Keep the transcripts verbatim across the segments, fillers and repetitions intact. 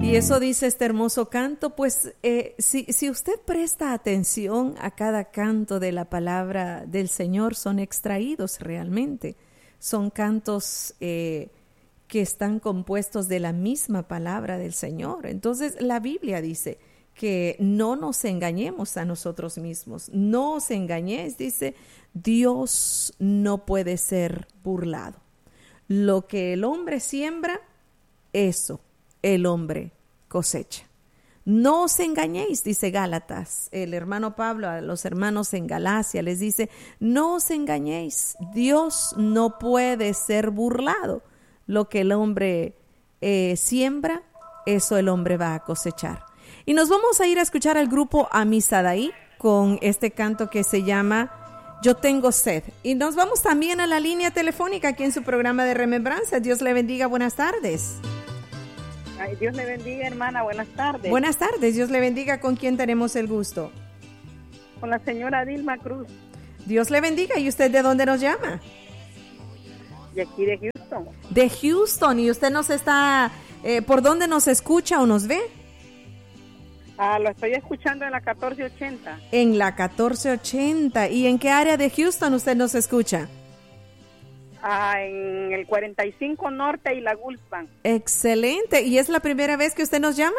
Y eso dice este hermoso canto, pues eh, si, si usted presta atención a cada canto de la palabra del Señor, son extraídos realmente. Son cantos eh, que están compuestos de la misma palabra del Señor. Entonces la Biblia dice que no nos engañemos a nosotros mismos. No os engañéis, dice, Dios no puede ser burlado. Lo que el hombre siembra, eso el hombre cosecha. No os engañéis, dice Gálatas. El hermano Pablo a los hermanos en Galacia les dice, no os engañéis, Dios no puede ser burlado. Lo que el hombre eh, siembra, eso el hombre va a cosechar. Y nos vamos a ir a escuchar al grupo Amisadaí con este canto que se llama Yo tengo sed. Y nos vamos también a la línea telefónica aquí en su programa de Remembranza. Dios le bendiga, buenas tardes. Ay, Dios le bendiga, hermana, buenas tardes. Buenas tardes, Dios le bendiga. ¿Con quién tenemos el gusto? Con la señora Dilma Cruz. Dios le bendiga. ¿Y usted de dónde nos llama? De aquí de Houston. De Houston. ¿Y usted nos está, eh, por dónde nos escucha o nos ve? Ah, lo estoy escuchando en la catorce ochenta. En la catorce ochenta. ¿Y en qué área de Houston usted nos escucha? Ah, en el cuarenta y cinco Norte y la Gulfban. Excelente. ¿Y es la primera vez que usted nos llama?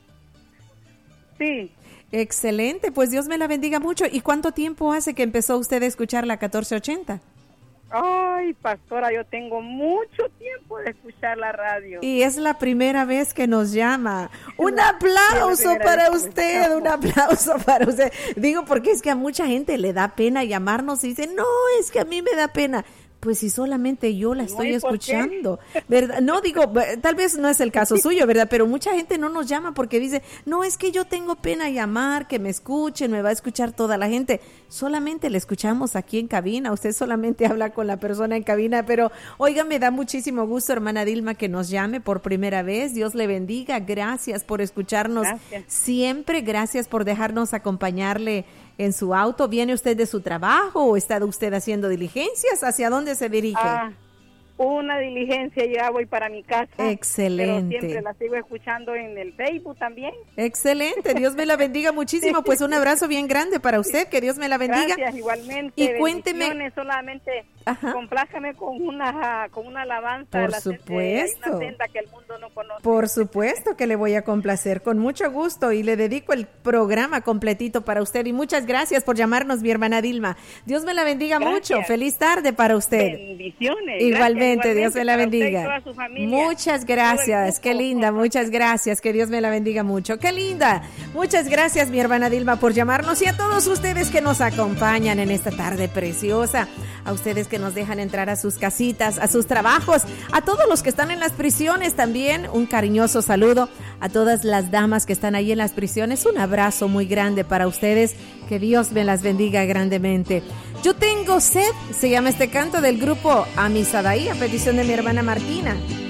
Sí. Excelente. Pues Dios me la bendiga mucho. ¿Y cuánto tiempo hace que empezó usted a escuchar la catorce ochenta? Ay, pastora, yo tengo mucho tiempo de escuchar la radio. Y es la primera vez que nos llama. Un aplauso para usted, un aplauso para usted. Digo, porque es que a mucha gente le da pena llamarnos y dice, no, es que a mí me da pena. Pues si solamente yo la estoy no escuchando, ¿verdad? No, digo, tal vez no es el caso suyo, ¿verdad? Pero mucha gente no nos llama porque dice, no, es que yo tengo pena llamar, que me escuchen, me va a escuchar toda la gente. Solamente le escuchamos aquí en cabina, usted solamente habla con la persona en cabina, pero oiga, me da muchísimo gusto, hermana Dilma, que nos llame por primera vez. Dios le bendiga, gracias por escucharnos gracias. Siempre, gracias por dejarnos acompañarle en su auto. ¿Viene usted de su trabajo o está usted haciendo diligencias? ¿Hacia dónde se dirige? Ah, una diligencia, ya voy para mi casa. Excelente. Pero siempre la sigo escuchando en el Facebook también. Excelente, Dios me la bendiga muchísimo. Pues un abrazo bien grande para usted, que Dios me la bendiga. Gracias, igualmente. Y cuénteme. Solamente Ajá. complájame con una con una alabanza. Por la supuesto. Hay una senda que el mundo no conoce. Por supuesto que le voy a complacer, con mucho gusto, y le dedico el programa completito para usted. Y muchas gracias por llamarnos, mi hermana Dilma. Dios me la bendiga gracias. mucho. Feliz tarde para usted. Bendiciones. Igualmente, gracias, igualmente Dios me la bendiga. Y toda su familia, muchas gracias, qué linda, muchas gracias, que Dios me la bendiga mucho. Qué linda. Muchas gracias, mi hermana Dilma, por llamarnos, y a todos ustedes que nos acompañan en esta tarde preciosa, a ustedes que nos dejan entrar a sus casitas, a sus trabajos, a todos los que están en las prisiones también, un cariñoso saludo a todas las damas que están ahí en las prisiones, un abrazo muy grande para ustedes, que Dios me las bendiga grandemente. Yo tengo sed, se llama este canto del grupo Amisadaí, a petición de mi hermana Martina.